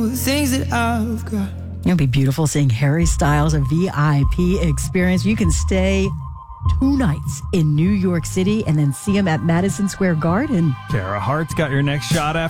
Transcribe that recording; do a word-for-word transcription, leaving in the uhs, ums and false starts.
things that I've got. It'll be beautiful seeing Harry Styles, a V I P experience. You can stay two nights in New York City and then see him at Madison Square Garden. Tara Hart's got your next shot after